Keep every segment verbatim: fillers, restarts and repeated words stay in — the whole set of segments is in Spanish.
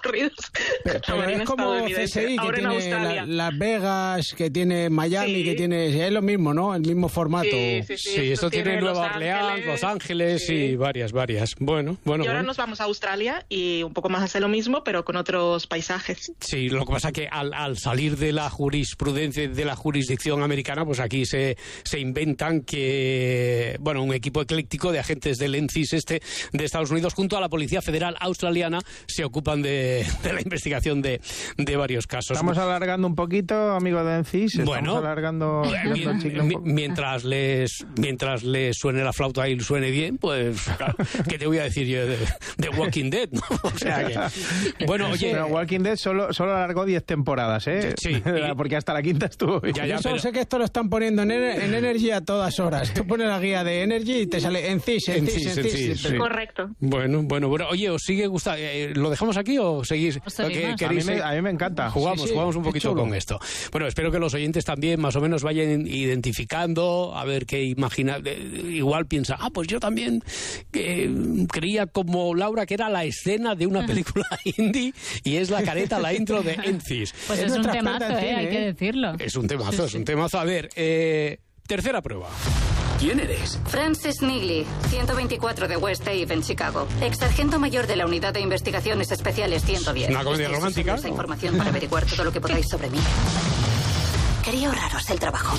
concurridos. Pero, pero es como C S I, que tiene la, Las Vegas, que tiene Miami, sí. que tiene... Es lo mismo, ¿no? El mismo formato. Sí, sí, sí, sí esto tiene Nueva Los Orleans, Ángeles, Los Ángeles sí. y varias, varias. Bueno, bueno. Y ahora bueno. nos vamos a Australia y un poco más hace lo mismo, pero con otros paisajes. Sí, lo que pasa es que al, al salir de la jurisprudencia, de la jurisdicción americana, pues aquí se, se inventan que, bueno, un equipo ecléctico de agentes del N C I S este de Estados Unidos junto a la Policía Federal Australiana se ocupan de, de la investigación de, de varios casos. Estamos alargando un poquito, amigo de N C I S. Estamos bueno, alargando mi, mientras les mientras les suene la flauta y suene bien, pues claro, ¿qué te voy a decir yo de, de Walking Dead? ¿no? O sea que, bueno, oye, pero Walking Dead solo, solo alargó diez temporadas, ¿eh? Sí. Porque hasta la quinta estuvo. Ya, ya, yo solo pero... sé que esto lo están poniendo en, en Energy a todas horas. Tú pones la guía de Energy y te sale N C I S, N C I S, N C I S. Sí. Correcto. Bueno, bueno, bueno. Oye, ¿os sigue gustando? ¿Lo dejamos aquí o seguís? ¿Qué, a, mí me, a mí me encanta. Jugamos, sí, sí, jugamos un poquito chulo. con esto. Bueno, espero que los oyentes también más o menos vayan identificando, a ver qué imagina. Igual piensa, ah, pues yo también eh, creía como Laura que era la escena de una película indie y es la careta, la intro de N C I S. Pues es, es un temazo, eh, hay que decirlo. Es un temazo, sí, es un temazo. A ver, eh, tercera prueba. ¿Quién eres? Frances Nigley, ciento veinticuatro de West Ave en Chicago. Ex sargento mayor de la Unidad de Investigaciones Especiales ciento diez. ¿Una comedia Esta romántica? Esa información para averiguar todo lo que podáis sobre mí. Quería ahorraros el trabajo.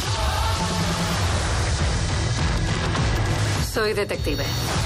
Soy detective.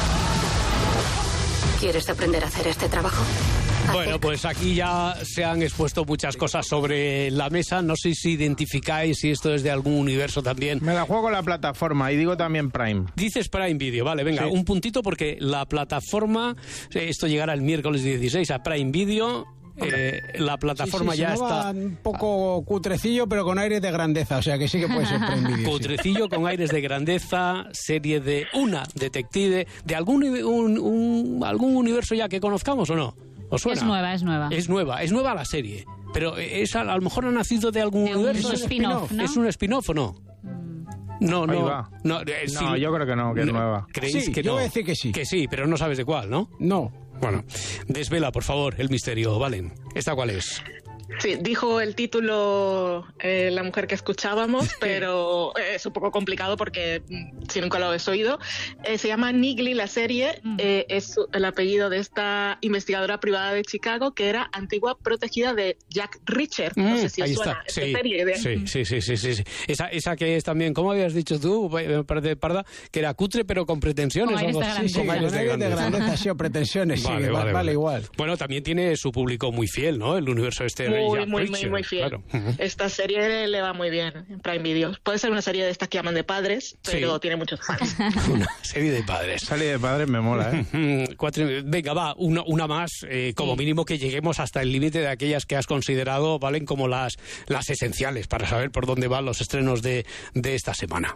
¿Quieres aprender a hacer este trabajo? Bueno, pues aquí ya se han expuesto muchas cosas sobre la mesa. No sé si identificáis si esto es de algún universo también. Me la juego la plataforma y digo también Prime. Dices Prime Video, vale, venga, sí. Un puntito porque la plataforma, esto llegará el miércoles dieciséis a Prime Video. Eh, la plataforma sí, sí, ya está un poco cutrecillo pero con aires de grandeza, o sea que sí que puede ser Prime Video. Cutrecillo sí. Con aires de grandeza, serie de una detective de algún un, un, algún universo ya que conozcamos o no. ¿Os suena? Es nueva, es nueva. Es nueva, es nueva la serie, pero es a, a lo mejor ha nacido de algún de universo. Un spin-off, ¿no? ¿Es un spin-off o no? No, no, va. no, eh, no sí, yo creo que no, que es no, nueva. ¿Creéis sí, que yo no? voy a decir que sí. Que sí, pero no sabes de cuál, ¿no? No. Bueno, desvela, por favor, el misterio, Valen. ¿Esta cuál es? Sí, dijo el título eh, la mujer que escuchábamos, pero es un poco complicado porque si nunca lo habéis oído. Eh, se llama Nigley la serie, eh, es el apellido de esta investigadora privada de Chicago que era antigua protegida de Jack Reacher. No sé si os ahí suena está. esta Sí, serie. De... Sí, sí, sí, sí, sí, sí. Esa, esa que es también, ¿cómo habías dicho tú, Parda? Que era cutre pero con pretensiones. Con aires de sí, sí, con aires de grandeza, grandeza sí, o pretensiones, vale, sí, vale, vale, vale igual. Bueno, también tiene su público muy fiel, ¿no? El universo este de Muy, Jack muy, Reacher, muy, muy fiel. Claro. Esta serie le va muy bien en Prime Video. Puede ser una serie de estas que llaman de padres, pero sí. Tiene muchos fans. Una serie de padres. Serie de padres me mola, ¿eh? Cuatro, venga, va, una, una más, eh, como mínimo que lleguemos hasta el límite de aquellas que has considerado, Valen, como las, las esenciales para saber por dónde van los estrenos de, de esta semana.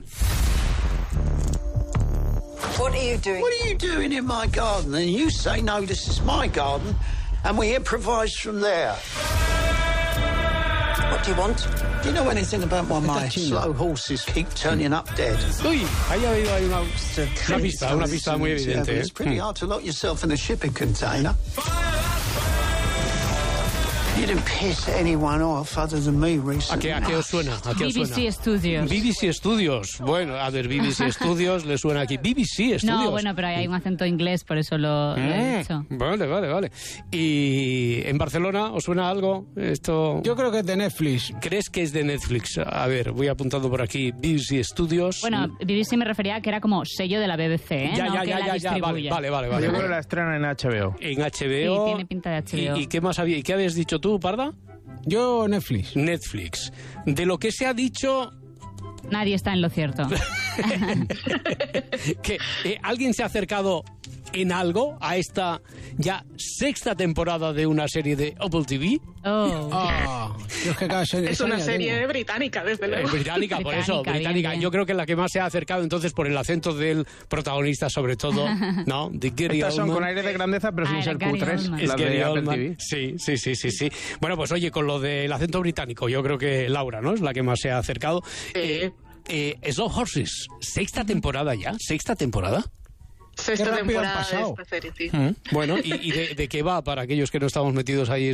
What are you doing? What are you doing in my garden? And you say, no, this is my garden, and we improvise from there. What do you want? Do you know anything about why my slow horses keep turning up dead? Uy, ahí ha habido ahí una, una pista, una pista muy evidente. It's pretty hard to lock yourself in a shipping container. You didn't piss anyone off other than me recently. ¿A qué, a qué os suena? ¿A qué os B B C suena? Studios. B B C Studios. Bueno, a ver, B B C Studios le suena aquí. B B C Studios. No, bueno, pero ahí hay un acento inglés, por eso lo, lo mm, he dicho. Vale, vale, vale. ¿Y en Barcelona os suena algo? Esto. Yo creo que es de Netflix. ¿Crees que es de Netflix? A ver, voy apuntando por aquí. B B C Studios. Bueno, B B C me refería a que era como sello de la B B C, ¿eh? Ya, no ya, que ya, la ya, ya, vale, vale, vale, vale. Yo creo vale. que la estrena en H B O. En H B O. Sí, tiene pinta de H B O. ¿Y, y qué más había? ¿Y qué habías dicho tú, Parda? Yo Netflix. Netflix. De lo que se ha dicho... Nadie está en lo cierto. que eh, alguien se ha acercado en algo a esta ya sexta temporada de una serie de Apple T V. Oh. Oh, es que cada serie, es una serie tengo. británica, desde luego. Eh, británica, por eso, Británica, británica. bien, bien. Yo creo que la que más se ha acercado entonces por el acento del protagonista, sobre todo, ¿no? De Gary Estas son Oldman. con aire de grandeza, pero Ah, sin ser Gary cutres. Oldman. Es Las de Gary Apple Oldman. T V. Sí, sí, sí, sí, sí. Bueno, pues oye, con lo del acento británico, yo creo que Laura, ¿no? Es la que más se ha acercado. Sí. Eh, eh, Slow Horses, sexta temporada ya, sexta temporada. Sexta Qué rápido han temporada de pasado. esta serie, sí. Mm. Bueno, ¿y, y de, de qué va para aquellos que no estamos metidos ahí